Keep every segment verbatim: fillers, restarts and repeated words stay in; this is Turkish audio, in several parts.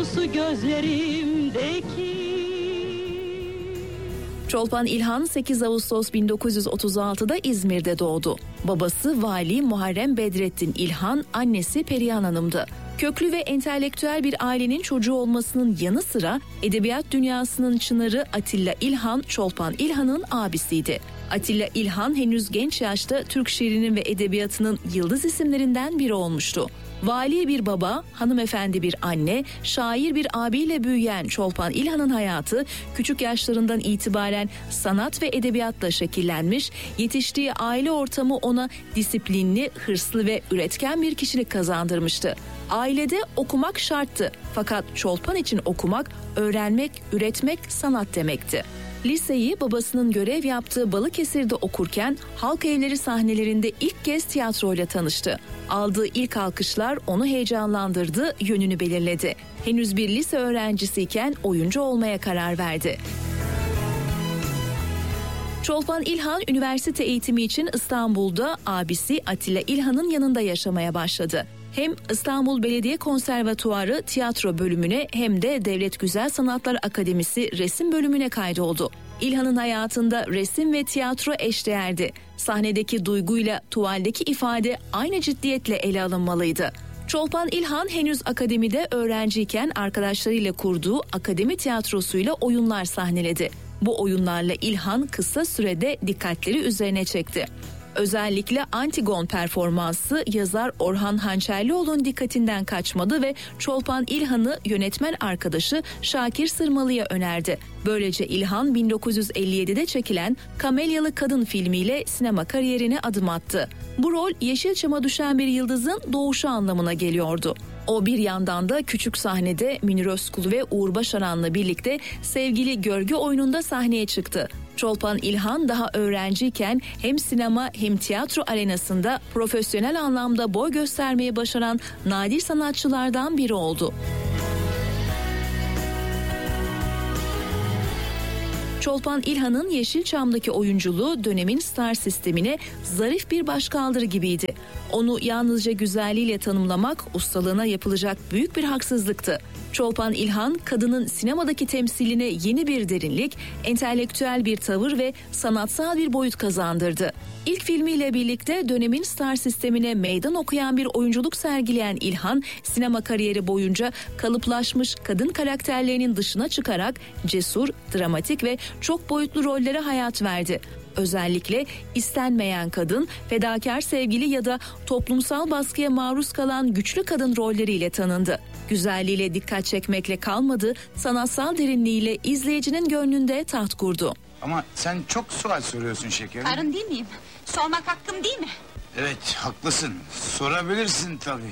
arzusu gözlerimdeki. Çolpan İlhan sekiz Ağustos bin dokuz yüz otuz altıda İzmir'de doğdu. Babası Vali Muharrem Bedrettin İlhan, annesi Perihan Hanım'dı. Köklü ve entelektüel bir ailenin çocuğu olmasının yanı sıra edebiyat dünyasının çınarı Atilla İlhan, Çolpan İlhan'ın abisiydi. Atilla İlhan henüz genç yaşta Türk şiirinin ve edebiyatının yıldız isimlerinden biri olmuştu. Vali bir baba, hanımefendi bir anne, şair bir abiyle büyüyen Çolpan İlhan'ın hayatı küçük yaşlarından itibaren sanat ve edebiyatla şekillenmiş, yetiştiği aile ortamı ona disiplinli, hırslı ve üretken bir kişilik kazandırmıştı. Ailede okumak şarttı, fakat Çolpan için okumak, öğrenmek, üretmek sanat demekti. Liseyi babasının görev yaptığı Balıkesir'de okurken halk evleri sahnelerinde ilk kez tiyatroyla tanıştı. Aldığı ilk alkışlar onu heyecanlandırdı, yönünü belirledi. Henüz bir lise öğrencisiyken oyuncu olmaya karar verdi. Çolpan İlhan üniversite eğitimi için İstanbul'da abisi Atilla İlhan'ın yanında yaşamaya başladı. Hem İstanbul Belediye Konservatuarı tiyatro bölümüne hem de Devlet Güzel Sanatlar Akademisi resim bölümüne kaydoldu. İlhan'ın hayatında resim ve tiyatro eşdeğerdi. Sahnedeki duyguyla tuvaldeki ifade aynı ciddiyetle ele alınmalıydı. Çolpan İlhan henüz akademide öğrenciyken arkadaşlarıyla kurduğu akademi tiyatrosuyla oyunlar sahneledi. Bu oyunlarla İlhan kısa sürede dikkatleri üzerine çekti. Özellikle Antigon performansı yazar Orhan Hançerlioğlu'nun dikkatinden kaçmadı ve Çolpan İlhan'ı yönetmen arkadaşı Şakir Sırmalı'ya önerdi. Böylece İlhan bin dokuz yüz elli yedide çekilen Kamelyalı Kadın filmiyle sinema kariyerine adım attı. Bu rol Yeşilçam'a düşen bir yıldızın doğuşu anlamına geliyordu. O bir yandan da küçük sahnede Münir Özkul ve Uğur Başaran'la birlikte Sevgili Görgü oyununda sahneye çıktı. Çolpan İlhan daha öğrenciyken hem sinema hem tiyatro arenasında profesyonel anlamda boy göstermeyi başaran nadir sanatçılardan biri oldu. Çolpan İlhan'ın Yeşilçam'daki oyunculuğu dönemin star sistemine zarif bir başkaldırı gibiydi. Onu yalnızca güzelliğiyle tanımlamak ustalığına yapılacak büyük bir haksızlıktı. Çolpan İlhan kadının sinemadaki temsiline yeni bir derinlik, entelektüel bir tavır ve sanatsal bir boyut kazandırdı. İlk filmiyle birlikte dönemin star sistemine meydan okuyan bir oyunculuk sergileyen İlhan, sinema kariyeri boyunca kalıplaşmış kadın karakterlerinin dışına çıkarak cesur, dramatik ve çok boyutlu rollere hayat verdi. Özellikle istenmeyen kadın, fedakar sevgili ya da toplumsal baskıya maruz kalan güçlü kadın rolleriyle tanındı. Güzelliğiyle dikkat çekmekle kalmadı, sanatsal derinliğiyle izleyicinin gönlünde taht kurdu. Ama sen çok sual soruyorsun şekerim. Karın değil miyim? Sormak hakkım değil mi? Evet, haklısın. Sorabilirsin tabii.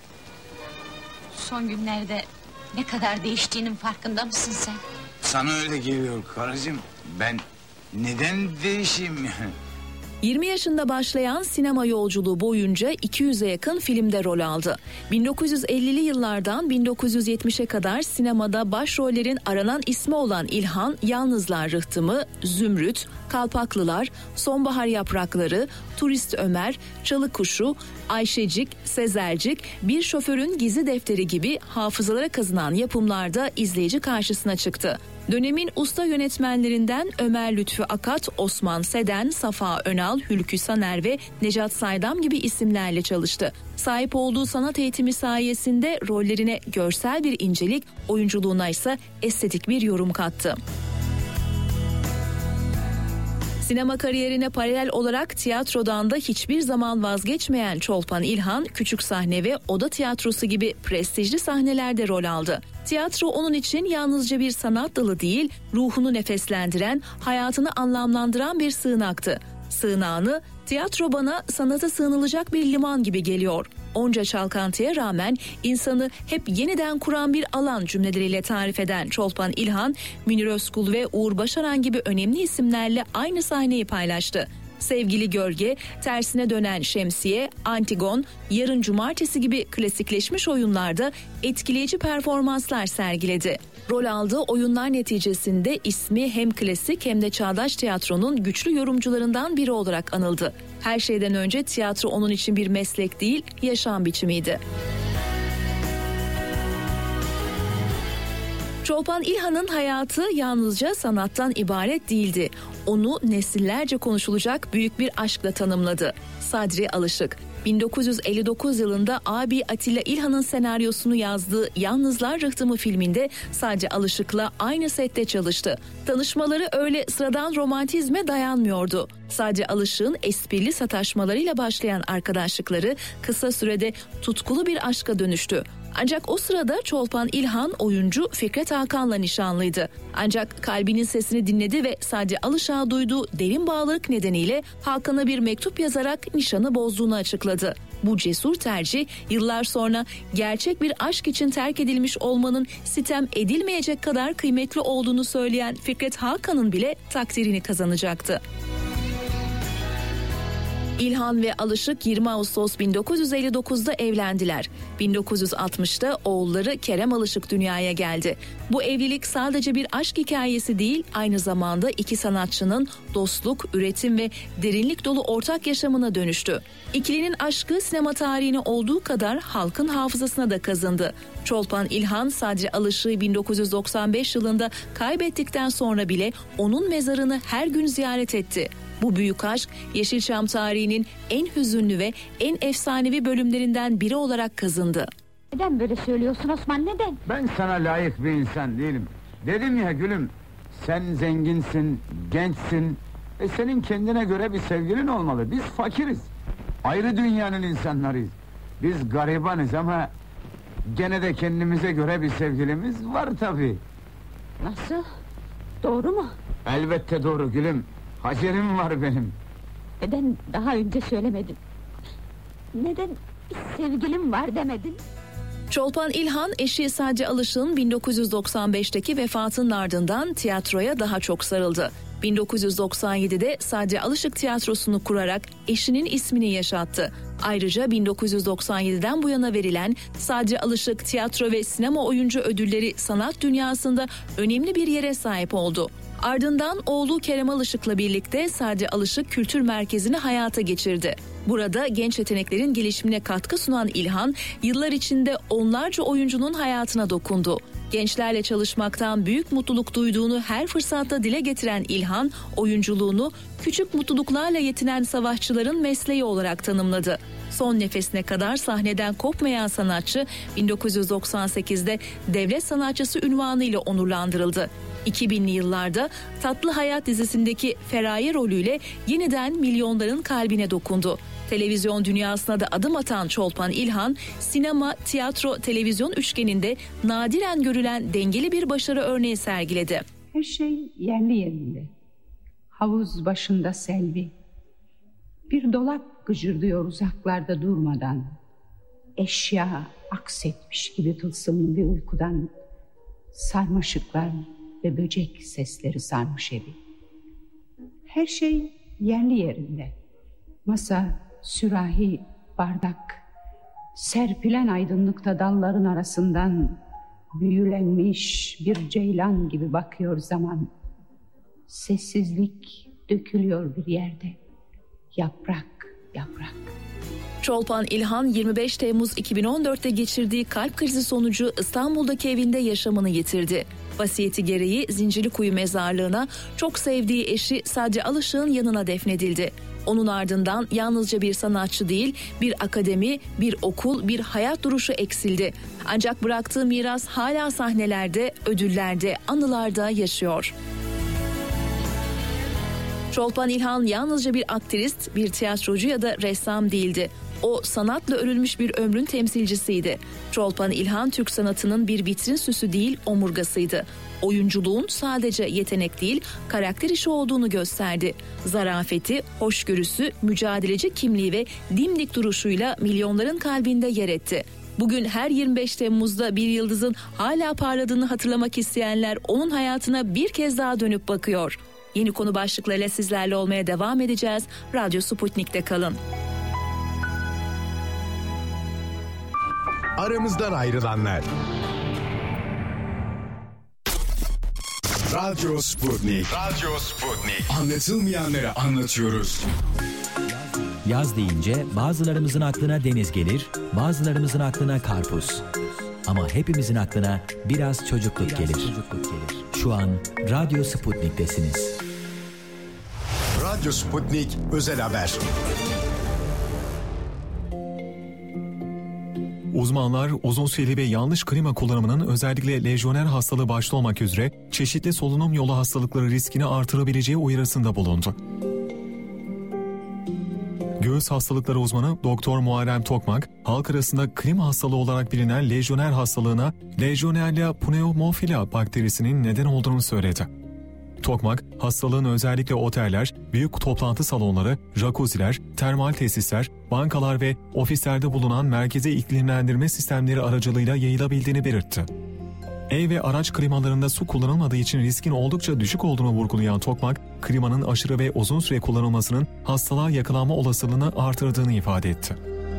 Son günlerde ne kadar değiştiğinin farkında mısın sen? Sana öyle geliyor karıcığım. Ben neden değişeyim yani? yirmi yaşında başlayan sinema yolculuğu boyunca iki yüze yakın filmde rol aldı. bin dokuz yüz ellili yıllardan bin dokuz yüz yetmişe kadar sinemada başrollerin aranan ismi olan İlhan, Yalnızlar Rıhtımı, Zümrüt, Kalpaklılar, Sonbahar Yaprakları, Turist Ömer, Çalı Kuşu, Ayşecik, Sezercik, Bir Şoförün Gizli Defteri gibi hafızalara kazınan yapımlarda izleyici karşısına çıktı. Dönemin usta yönetmenlerinden Ömer Lütfü Akat, Osman Seden, Safa Önal, Hülkü Saner ve Necat Saydam gibi isimlerle çalıştı. Sahip olduğu sanat eğitimi sayesinde rollerine görsel bir incelik, oyunculuğuna ise estetik bir yorum kattı. Sinema kariyerine paralel olarak tiyatrodan da hiçbir zaman vazgeçmeyen Çolpan İlhan, küçük sahne ve oda tiyatrosu gibi prestijli sahnelerde rol aldı. Tiyatro onun için yalnızca bir sanat dalı değil, ruhunu nefeslendiren, hayatını anlamlandıran bir sığınaktı. Sığınağını, tiyatro bana sanata sığınılacak bir liman gibi geliyor. Onca çalkantıya rağmen insanı hep yeniden kuran bir alan cümleleriyle tarif eden Çolpan İlhan, Münir Özkul ve Uğur Başaran gibi önemli isimlerle aynı sahneyi paylaştı. Sevgili Gölge, Tersine Dönen Şemsiye, Antigon, Yarın Cumartesi gibi klasikleşmiş oyunlarda etkileyici performanslar sergiledi. Rol aldığı oyunlar neticesinde ismi hem klasik hem de çağdaş tiyatronun güçlü yorumcularından biri olarak anıldı. Her şeyden önce tiyatro onun için bir meslek değil, yaşam biçimiydi. Çolpan İlhan'ın hayatı yalnızca sanattan ibaret değildi. Onu nesillerce konuşulacak büyük bir aşkla tanımladı. Sadri Alışık, bin dokuz yüz elli dokuz yılında abi Atilla İlhan'ın senaryosunu yazdığı Yalnızlar Rıhtımı filminde Sadri Alışık'la aynı sette çalıştı. Tanışmaları öyle sıradan romantizme dayanmıyordu. Sadri Alışık'ın esprili sataşmalarıyla başlayan arkadaşlıkları kısa sürede tutkulu bir aşka dönüştü. Ancak o sırada Çolpan İlhan oyuncu Fikret Hakan'la nişanlıydı. Ancak kalbinin sesini dinledi ve Sadri Alışık'a duyduğu derin bağlılık nedeniyle Hakan'a bir mektup yazarak nişanı bozduğunu açıkladı. Bu cesur tercih yıllar sonra gerçek bir aşk için terk edilmiş olmanın sitem edilmeyecek kadar kıymetli olduğunu söyleyen Fikret Hakan'ın bile takdirini kazanacaktı. İlhan ve Alışık yirmi Ağustos bin dokuz yüz elli dokuzda evlendiler. bin dokuz yüz altmışta oğulları Kerem Alışık dünyaya geldi. Bu evlilik sadece bir aşk hikayesi değil, aynı zamanda iki sanatçının dostluk, üretim ve derinlik dolu ortak yaşamına dönüştü. İkilinin aşkı sinema tarihine olduğu kadar halkın hafızasına da kazındı. Çolpan İlhan, Sadri Alışık'ı bin dokuz yüz doksan beş yılında kaybettikten sonra bile onun mezarını her gün ziyaret etti. Bu büyük aşk Yeşilçam tarihinin en hüzünlü ve en efsanevi bölümlerinden biri olarak kazındı. Neden böyle söylüyorsun Osman, neden? Ben sana layık bir insan değilim. Dedim ya gülüm, sen zenginsin, gençsin. E senin kendine göre bir sevgilin olmalı. Biz fakiriz. Ayrı dünyanın insanlarıyız. Biz garibanız ama gene de kendimize göre bir sevgilimiz var tabii. Nasıl? Doğru mu? Elbette doğru gülüm. Hacerim var benim. Neden daha önce söylemedin? Neden bir sevgilim var demedin? Çolpan İlhan, eşi Sadri Alışık'ın bin dokuz yüz doksan beşteki vefatının ardından tiyatroya daha çok sarıldı. bin dokuz yüz doksan yedide Sadri Alışık Tiyatrosu'nu kurarak eşinin ismini yaşattı. Ayrıca bin dokuz yüz doksan yediden bu yana verilen Sadri Alışık Tiyatro ve Sinema Oyuncu Ödülleri sanat dünyasında önemli bir yere sahip oldu. Ardından oğlu Kerem Alışık'la birlikte Sadri Alışık Kültür Merkezi'ni hayata geçirdi. Burada genç yeteneklerin gelişimine katkı sunan İlhan, yıllar içinde onlarca oyuncunun hayatına dokundu. Gençlerle çalışmaktan büyük mutluluk duyduğunu her fırsatta dile getiren İlhan, oyunculuğunu küçük mutluluklarla yetinen savaşçıların mesleği olarak tanımladı. Son nefesine kadar sahneden kopmayan sanatçı bin dokuz yüz doksan sekizde devlet sanatçısı unvanıyla onurlandırıldı. iki binli yıllarda Tatlı Hayat dizisindeki Feraye rolüyle yeniden milyonların kalbine dokundu. Televizyon dünyasına da adım atan Çolpan İlhan, sinema, tiyatro, televizyon üçgeninde nadiren görülen dengeli bir başarı örneği sergiledi. Her şey yerli yerinde. Havuz başında Selvi. Bir dolap gıcırdıyor uzaklarda durmadan. Eşya aksetmiş gibi tılsımlı bir uykudan. Sarmaşıklar ve böcek sesleri sarmış evi. Her şey yerli yerinde. Masa, sürahi, bardak. Serpilen aydınlıkta dalların arasından büyülenmiş bir ceylan gibi bakıyor zaman. Sessizlik dökülüyor bir yerde. Yaprak, yaprak. Çolpan İlhan yirmi beş Temmuz iki bin on dörtte geçirdiği kalp krizi sonucu İstanbul'daki evinde yaşamını yitirdi. Vasiyeti gereği Zincirlikuyu mezarlığına çok sevdiği eşi Sadri Alışık'ın yanına defnedildi. Onun ardından yalnızca bir sanatçı değil, bir akademi, bir okul, bir hayat duruşu eksildi. Ancak bıraktığı miras hala sahnelerde, ödüllerde, anılarda yaşıyor. Çolpan İlhan yalnızca bir aktrist, bir tiyatrocu ya da ressam değildi. O sanatla örülmüş bir ömrün temsilcisiydi. Çolpan İlhan Türk sanatının bir vitrin süsü değil, omurgasıydı. Oyunculuğun sadece yetenek değil, karakter işi olduğunu gösterdi. Zarafeti, hoşgörüsü, mücadeleci kimliği ve dimdik duruşuyla milyonların kalbinde yer etti. Bugün her yirmi beş Temmuz'da bir yıldızın hala parladığını hatırlamak isteyenler onun hayatına bir kez daha dönüp bakıyor. Yeni konu başlıklarıyla sizlerle olmaya devam edeceğiz. Radyo Sputnik'te kalın. Aramızdan ayrılanlar. Radyo Sputnik. Radyo Sputnik. Anlatılmayanları anlatıyoruz. Yaz deyince bazılarımızın aklına deniz gelir, bazılarımızın aklına karpuz. Ama hepimizin aklına biraz çocukluk biraz gelir. Çocukluk gelir. Şu an Radyo Sputnik'tesiniz. Radyo Sputnik Özel Haber. Uzmanlar uzun süreli ve yanlış klima kullanımının özellikle lejyoner hastalığı başta olmak üzere çeşitli solunum yolu hastalıkları riskini artırabileceği uyarısında bulundu. Göğüs hastalıkları uzmanı Doktor Muharrem Tokmak, halk arasında klima hastalığı olarak bilinen lejyoner hastalığına Legionella pneumophilia bakterisinin neden olduğunu söyledi. Tokmak, hastalığın özellikle oteller, büyük toplantı salonları, jacuzziler, termal tesisler, bankalar ve ofislerde bulunan merkezi iklimlendirme sistemleri aracılığıyla yayılabildiğini belirtti. Ev ve araç klimalarında su kullanılmadığı için riskin oldukça düşük olduğunu vurgulayan Tokmak, klimanın aşırı ve uzun süre kullanılmasının hastalığa yakalanma olasılığını artırdığını ifade etti.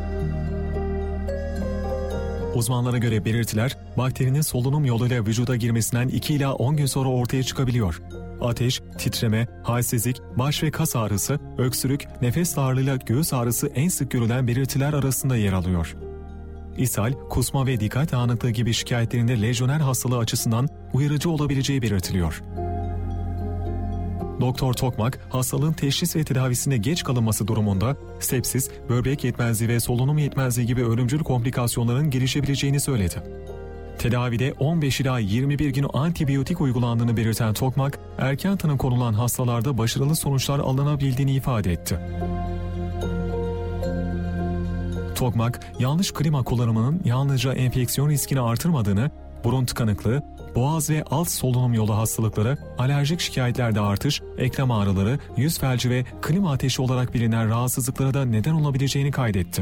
Uzmanlara göre belirtiler, bakterinin solunum yoluyla vücuda girmesinden iki ila on gün sonra ortaya çıkabiliyor. Ateş, titreme, halsizlik, baş ve kas ağrısı, öksürük, nefes darlığıyla göğüs ağrısı en sık görülen belirtiler arasında yer alıyor. İshal, kusma ve dikkat dağınıklığı gibi şikayetlerinde lejyoner hastalığı açısından uyarıcı olabileceği belirtiliyor. Doktor Tokmak, hastalığın teşhis ve tedavisinde geç kalınması durumunda sepsis, böbrek yetmezliği ve solunum yetmezliği gibi ölümcül komplikasyonların gelişebileceğini söyledi. Tedavide on beş ila yirmi bir gün antibiyotik uygulandığını belirten Tokmak, erken tanı konulan hastalarda başarılı sonuçlar alınabildiğini ifade etti. Tokmak, yanlış klima kullanımının yalnızca enfeksiyon riskini artırmadığını, burun tıkanıklığı, boğaz ve alt solunum yolu hastalıkları, alerjik şikayetlerde artış, eklem ağrıları, yüz felci ve klima ateşi olarak bilinen rahatsızlıklara da neden olabileceğini kaydetti.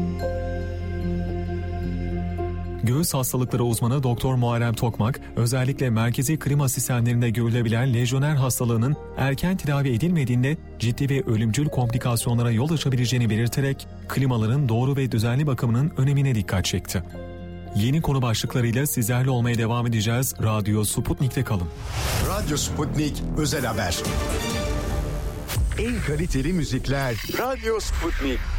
Göğüs hastalıkları uzmanı Doktor Muharrem Tokmak, özellikle merkezi klima sistemlerinde görülebilen lejyoner hastalığının erken tedavi edilmediğinde ciddi ve ölümcül komplikasyonlara yol açabileceğini belirterek klimaların doğru ve düzenli bakımının önemine dikkat çekti. Yeni konu başlıklarıyla sizlerle olmaya devam edeceğiz. Radyo Sputnik'te kalın. Radyo Sputnik Özel Haber. En kaliteli müzikler Radyo Sputnik.